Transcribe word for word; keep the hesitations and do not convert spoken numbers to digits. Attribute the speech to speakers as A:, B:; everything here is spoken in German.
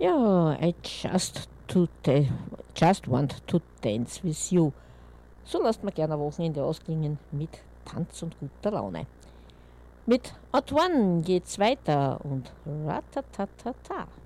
A: Ja, I just, to ta- just want to dance with you. So lasst man gerne ein Wochenende ausklingen mit Tanz und guter Laune. Mit Antoine geht's weiter und ratatatata.